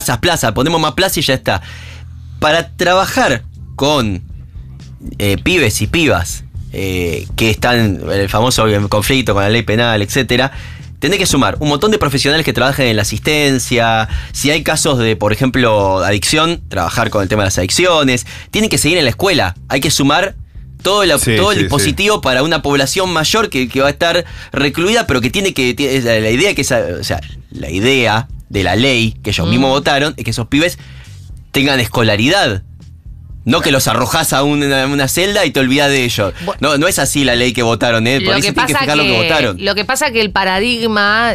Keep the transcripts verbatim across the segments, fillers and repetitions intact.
plazas, plazas, ponemos más plazas y ya está. Para trabajar con eh, pibes y pibas eh, que están en el famoso conflicto con la ley penal, etcétera, tenés que sumar un montón de profesionales que trabajen en la asistencia. Si hay casos de, por ejemplo, adicción, trabajar con el tema de las adicciones. Tienen que seguir en la escuela. Hay que sumar todo, la, sí, todo el sí, dispositivo sí. para una población mayor que, que va a estar recluida, pero que tiene que... Tiene, la idea que esa, o sea, la idea de la ley que ellos mm. mismos votaron es que esos pibes tengan escolaridad. No que los arrojás a una, una celda y te olvidás de ellos. No, no es así la ley que votaron, ¿eh? Por eso tienen que fijar lo que votaron. Lo que pasa es que el paradigma,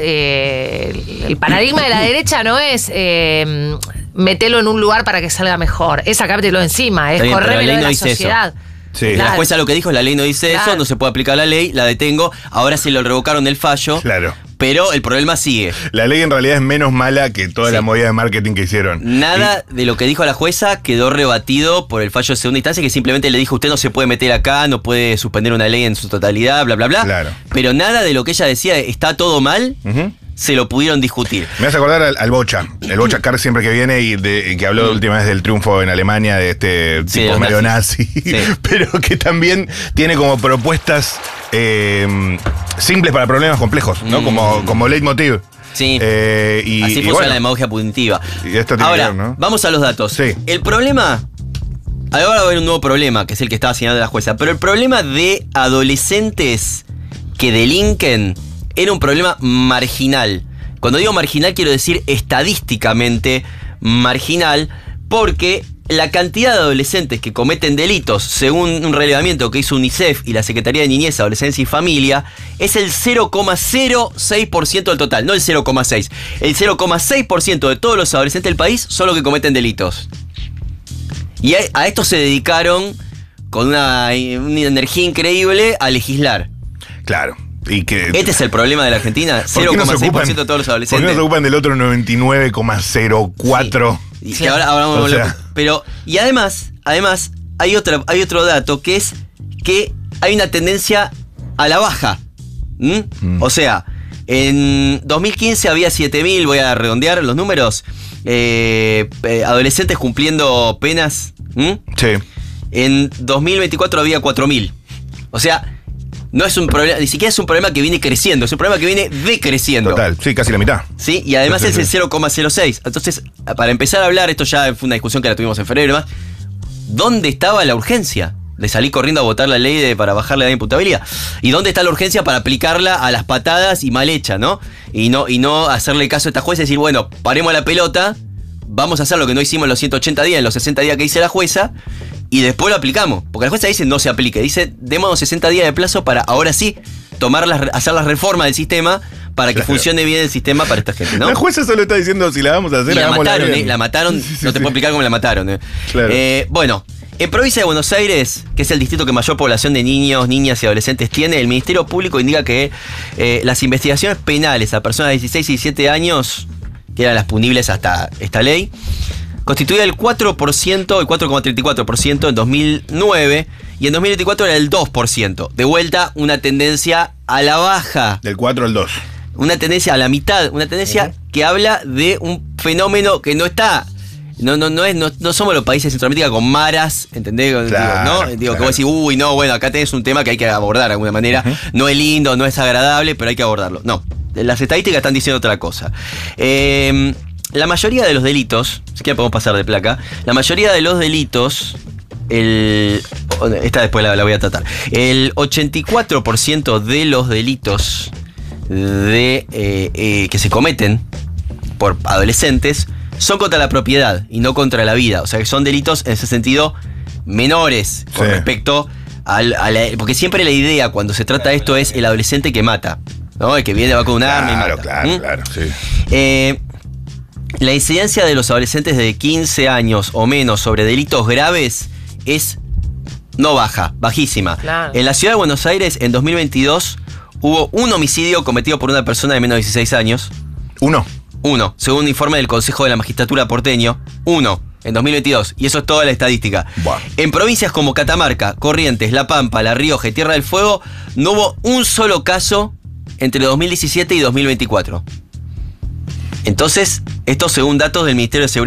eh, el paradigma de la derecha no es eh, metelo en un lugar para que salga mejor. Es sacártelo encima, es correrlo de la sociedad. Eso. Sí. Claro. La jueza lo que dijo es la ley no dice claro. eso, no se puede aplicar la ley, la detengo, ahora se lo revocaron el fallo. Claro. Pero el problema sigue. La ley en realidad es menos mala que toda sí. la movida de marketing que hicieron. Nada y... de lo que dijo la jueza quedó rebatido por el fallo de segunda instancia, que simplemente le dijo usted no se puede meter acá, no puede suspender una ley en su totalidad, bla, bla, bla. Claro. Pero nada de lo que ella decía está todo mal. Uh-huh. Se lo pudieron discutir. Me hace acordar al, al Bocha, el Bocha Carr siempre que viene y de, que habló mm. última vez del triunfo en Alemania de este sí, tipo medio nazi, sí. pero que también tiene como propuestas eh, simples para problemas complejos, ¿no? Mm. Como, como leitmotiv. Sí. Eh, y, Así funciona bueno, la demagogia punitiva. Y esto tiene Ahora, que ver, ¿no? Vamos a los datos. Sí. El problema... Ahora va a haber un nuevo problema, que es el que estaba señalando la jueza, pero el problema de adolescentes que delinquen era un problema marginal. Cuando digo marginal quiero decir estadísticamente marginal, porque la cantidad de adolescentes que cometen delitos, según un relevamiento que hizo UNICEF y la Secretaría de Niñez, Adolescencia y Familia, es el cero coma cero seis por ciento del total, no el cero coma seis por ciento. El cero coma seis por ciento de todos los adolescentes del país son los que cometen delitos. Y a, a esto se dedicaron con una, una energía increíble a legislar. Claro. Y que, este es el problema de la Argentina, cero coma seis por ciento de todos los adolescentes. ¿Por qué no se ocupan del otro noventa y nueve coma cero cuatro? Sí. Y sí. ahora, ahora vamos o sea. Pero, y además, además hay, otra, hay otro dato que es que hay una tendencia a la baja. ¿Mm? Mm. O sea, en dos mil quince había siete mil, voy a redondear los números, eh, eh, adolescentes cumpliendo penas. ¿Mm? Sí. En dos mil veinticuatro había cuatro mil. O sea... No es un problema, ni siquiera es un problema que viene creciendo, es un problema que viene decreciendo. Total, sí, casi la mitad. Sí, y además sí, sí, es el cero coma cero seis. Entonces, para empezar a hablar, esto ya fue una discusión que la tuvimos en febrero y demás, ¿dónde estaba la urgencia de salir corriendo a votar la ley de, para bajar la edad de imputabilidad? ¿Y dónde está la urgencia para aplicarla a las patadas y mal hecha, no? Y no, y no hacerle caso a esta jueza y decir, bueno, paremos la pelota, vamos a hacer lo que no hicimos en los ciento ochenta días, en los sesenta días que dice la jueza, y después lo aplicamos. Porque la jueza dice no se aplique. Dice, démonos sesenta días de plazo para ahora sí tomar las, hacer las reformas del sistema para que claro. funcione bien el sistema para esta gente, ¿no? La jueza solo está diciendo si la vamos a hacer, y la mataron, bien. ¿eh? La mataron, sí, sí, no te sí. puedo explicar cómo la mataron. ¿eh? Claro. Eh, bueno, en provincia de Buenos Aires, que es el distrito que mayor población de niños, niñas y adolescentes tiene, el Ministerio Público indica que eh, las investigaciones penales a personas de dieciséis y diecisiete años, que eran las punibles hasta esta ley, constituía el cuatro por ciento, el cuatro coma treinta y cuatro por ciento en dos mil nueve y en dos mil veinticuatro era el dos por ciento. De vuelta, una tendencia a la baja. Del cuatro al dos. Una tendencia a la mitad, una tendencia uh-huh. que habla de un fenómeno que no está... No, no, no, es, no, no somos los países de Centroamérica con maras, ¿entendés? Claro, digo, ¿no? Digo, claro. que vos decís, uy, no, bueno, acá tenés un tema que hay que abordar de alguna manera. Uh-huh. No es lindo, no es agradable, pero hay que abordarlo. No, las estadísticas están diciendo otra cosa. Eh... La mayoría de los delitos, si que podemos pasar de placa, la mayoría de los delitos, el, esta después la, la voy a tratar, el ochenta y cuatro por ciento de los delitos de, eh, eh, que se cometen por adolescentes son contra la propiedad y no contra la vida. O sea que son delitos en ese sentido menores con sí. respecto al, a la... Porque siempre la idea cuando se trata de esto es el adolescente que mata, ¿no? El que viene va con un claro, arma y mata. Claro, ¿Mm? claro, sí. Eh... La incidencia de los adolescentes de quince años o menos sobre delitos graves es no baja, bajísima. Claro. En la ciudad de Buenos Aires, en dos mil veintidós, hubo un homicidio cometido por una persona de menos de dieciséis años. ¿Uno? Uno, según un informe del Consejo de la Magistratura porteño. Uno, en dos mil veintidós. Y eso es toda la estadística. Buah. En provincias como Catamarca, Corrientes, La Pampa, La Rioja y Tierra del Fuego, no hubo un solo caso entre dos mil diecisiete y dos mil veinticuatro. Entonces, esto según datos del Ministerio de Seguridad